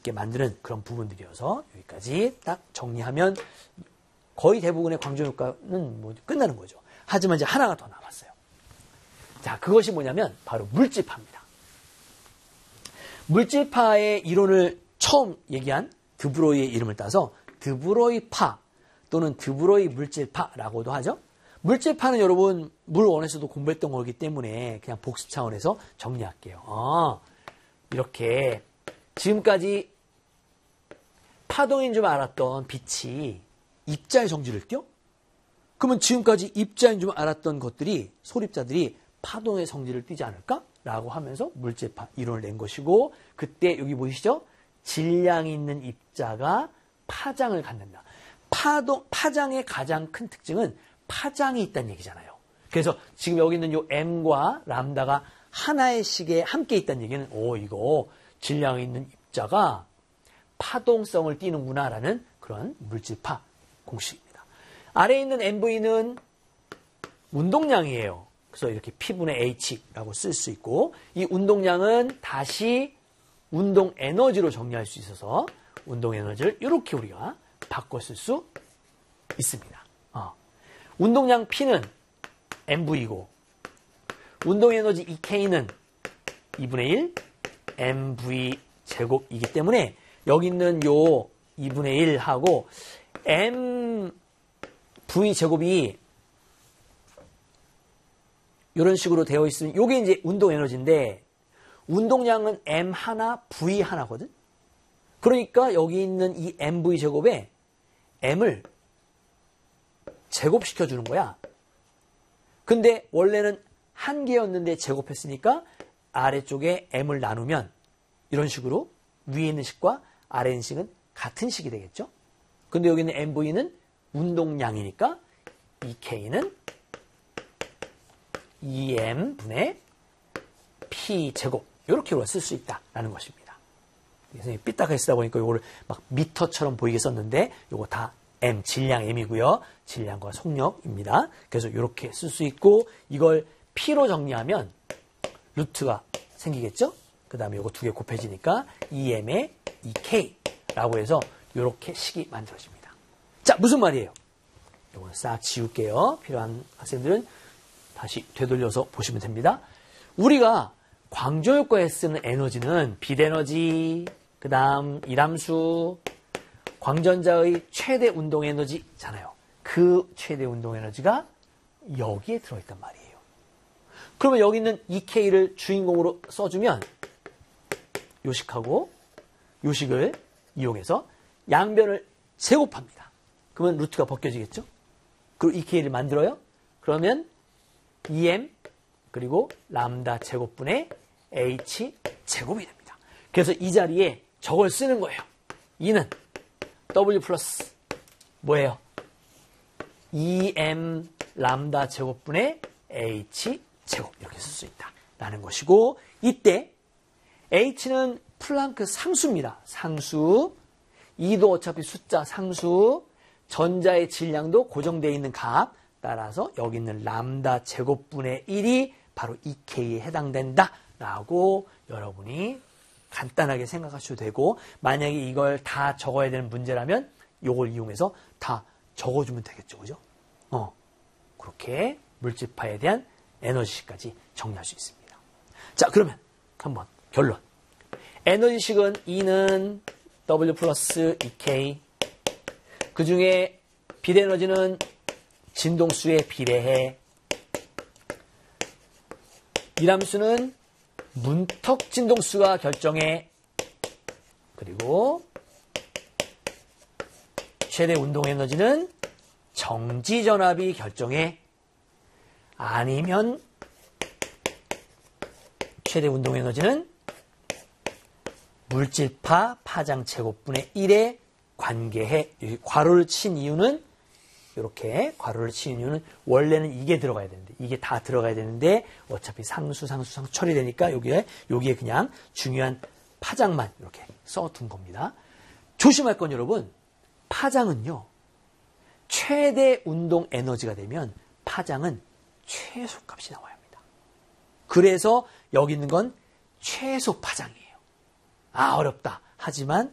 있게 만드는 그런 부분들이어서 여기까지 딱 정리하면 거의 대부분의 광전효과는 뭐 끝나는 거죠. 하지만 이제 하나가 더 남았어요. 자, 그것이 뭐냐면 바로 물질파입니다. 물질파의 이론을 처음 얘기한 드브로이의 이름을 따서 드브로이파 또는 드브로이 물질파라고도 하죠. 물질파는 여러분 물원에서도 공부했던 거기 때문에 그냥 복습 차원에서 정리할게요. 이렇게 지금까지 파동인 줄 알았던 빛이 입자의 성질을 띄어? 그러면 지금까지 입자인 줄 알았던 것들이 소립자들이 파동의 성질을 띠지 않을까? 라고 하면서 물질파 이론을 낸 것이고 그때 여기 보이시죠? 질량이 있는 입자가 파장을 갖는다. 파장의 가장 큰 특징은 파장이 있다는 얘기잖아요. 그래서 지금 여기 있는 요 M과 람다가 하나의 식에 함께 있다는 얘기는 이거 질량이 있는 입자가 파동성을 띠는구나라는 그런 물질파 공식입니다. 아래에 있는 MV는 운동량이에요. 그래서 이렇게 P분의 H라고 쓸 수 있고 이 운동량은 다시 운동 에너지로 정리할 수 있어서 운동 에너지를 이렇게 우리가 바꿔 쓸 수 있습니다. 운동량 P는 MV이고 운동 에너지 EK는 2분의 1 MV 제곱이기 때문에 여기 있는 요 2분의 1하고 MV 제곱이 이런 식으로 되어 있으면 이게 이제 운동 에너지인데 운동량은 M 하나, V 하나거든. 그러니까 여기 있는 이 MV 제곱에 M을 제곱시켜 주는 거야. 근데 원래는 한 개였는데 제곱했으니까 아래쪽에 M을 나누면 이런 식으로 위에 있는 식과 아래 있는 식은 같은 식이 되겠죠. 근데 여기 있는 MV는 운동량이니까 EK는 EM분의 P 제곱 이렇게 쓸 수 있다라는 것입니다. 선생님이 삐딱하게 쓰다 보니까 이거를 막 미터처럼 보이게 썼는데 이거 다 M, 질량 M이고요. 질량과 속력입니다. 그래서 이렇게 쓸 수 있고 이걸 P로 정리하면 루트가 생기겠죠? 그 다음에 이거 두 개 곱해지니까 EM의 EK라고 해서 이렇게 식이 만들어집니다. 자, 무슨 말이에요? 이거는 싹 지울게요. 필요한 학생들은 다시 되돌려서 보시면 됩니다. 우리가 광전효과에 쓰는 에너지는 빛에너지, 그 다음 일함수, 광전자의 최대 운동 에너지잖아요. 그 최대 운동 에너지가 여기에 들어있단 말이에요. 그러면 여기 있는 EK를 주인공으로 써주면 요식하고 요식을 이용해서 양변을 제곱합니다. 그러면 루트가 벗겨지겠죠? 그리고 EK를 만들어요. 그러면 EM 그리고 람다 제곱분의 H 제곱이 됩니다. 그래서 이 자리에 저걸 쓰는 거예요. E는 W 플러스 뭐예요? EM 람다 제곱분의 H 제곱 이렇게 쓸 수 있다라는 것이고 이때 H는 플랑크 상수입니다. 상수. E도 어차피 숫자 상수. 전자의 질량도 고정되어 있는 값. 따라서 여기 있는 람다 제곱분의 1이 바로 EK에 해당된다라고 여러분이 간단하게 생각하셔도 되고 만약에 이걸 다 적어야 되는 문제라면 이걸 이용해서 다 적어주면 되겠죠. 그죠? 그렇게 물질파에 대한 에너지식까지 정리할 수 있습니다. 자, 그러면 한번 결론. 에너지식은 E는 W 플러스 EK. 그 중에 빛에너지는 진동수에 비례해. 일함수는 문턱 진동수가 결정해. 그리고 최대 운동 에너지는 정지전압이 결정해. 아니면 최대 운동 에너지는 물질파 파장 제곱분의 1에 관계해. 여기 괄호를 친 이유는 이렇게 괄호를 친 이유는 원래는 이게 들어가야 되는데 이게 다 들어가야 되는데 어차피 상수 처리되니까 여기에 그냥 중요한 파장만 이렇게 써둔 겁니다. 조심할 건 여러분 파장은요 최대 운동 에너지가 되면 파장은 최소값이 나와야 합니다. 그래서 여기 있는 건 최소 파장이에요. 어렵다. 하지만